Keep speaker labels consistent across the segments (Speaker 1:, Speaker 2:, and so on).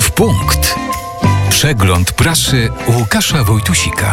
Speaker 1: W punkt. Przegląd prasy Łukasza Wojtusika.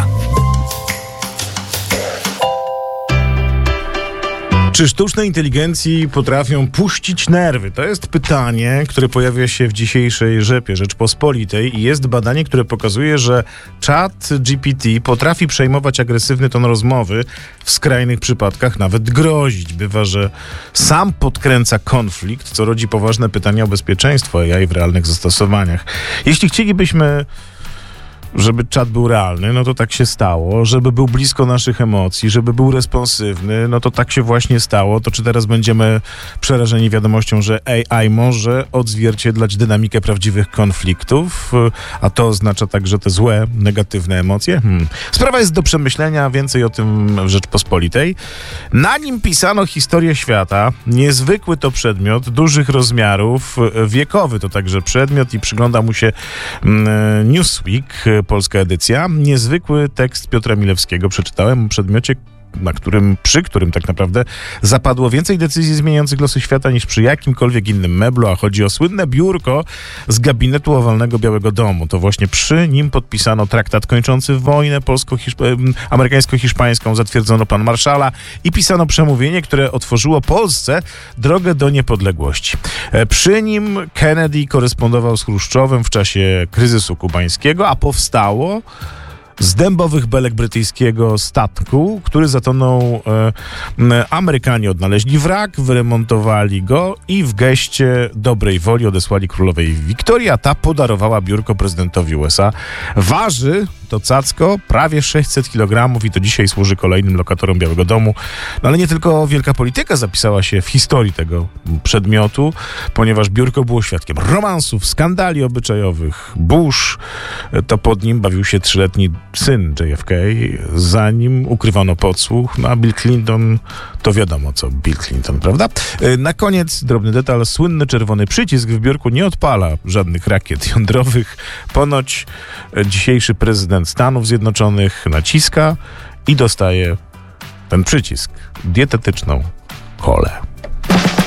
Speaker 2: Czy sztuczne inteligencji potrafią puścić nerwy? To jest pytanie, które pojawia się w dzisiejszej rzepie Rzeczpospolitej i jest badanie, które pokazuje, że czat GPT potrafi przejmować agresywny ton rozmowy, w skrajnych przypadkach nawet grozić. Bywa, że sam podkręca konflikt, co rodzi poważne pytania o bezpieczeństwo AI w realnych zastosowaniach. Jeśli chcielibyśmy, żeby czat był realny, no to tak się stało. Żeby był blisko naszych emocji, żeby był responsywny, no to tak się właśnie stało. To czy teraz będziemy przerażeni wiadomością, że AI może odzwierciedlać dynamikę prawdziwych konfliktów, a to oznacza także te złe, negatywne emocje? Sprawa jest do przemyślenia, więcej o tym w Rzeczpospolitej. Na nim pisano historię świata. Niezwykły to przedmiot, dużych rozmiarów, wiekowy to także przedmiot i przygląda mu się Newsweek, polska edycja. Niezwykły tekst Piotra Milewskiego przeczytałem o przedmiocie, przy którym tak naprawdę zapadło więcej decyzji zmieniających losy świata niż przy jakimkolwiek innym meblu, a chodzi o słynne biurko z gabinetu owalnego Białego Domu. To właśnie przy nim podpisano traktat kończący wojnę amerykańsko-hiszpańską, zatwierdzono plan Marshalla i pisano przemówienie, które otworzyło Polsce drogę do niepodległości. Przy nim Kennedy korespondował z Chruszczowem w czasie kryzysu kubańskiego, a powstało z dębowych belek brytyjskiego statku, który zatonął. Amerykanie odnaleźli wrak, wyremontowali go i w geście dobrej woli odesłali królowej Wiktorii, a ta podarowała biurko prezydentowi USA. Waży to cacko prawie 600 kg i to dzisiaj służy kolejnym lokatorom Białego Domu. No ale nie tylko wielka polityka zapisała się w historii tego przedmiotu, ponieważ biurko było świadkiem romansów, skandali obyczajowych. Bush, to pod nim bawił się 3-letni syn JFK, zanim ukrywano podsłuch, no a Bill Clinton, to wiadomo co Bill Clinton, prawda? Na koniec drobny detal, słynny czerwony przycisk w biurku nie odpala żadnych rakiet jądrowych. Ponoć dzisiejszy prezydent Stanów Zjednoczonych naciska i dostaje ten przycisk dietetyczną kolę.